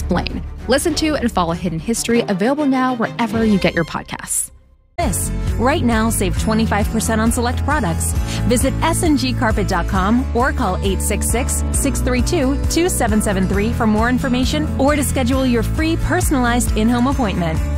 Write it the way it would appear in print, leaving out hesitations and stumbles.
Explain. Listen to and follow Hidden History, available now wherever you get your podcasts. Right now, save 25% on select products. Visit sngcarpet.com or call 866-632-2773 for more information or to schedule your free personalized in-home appointment.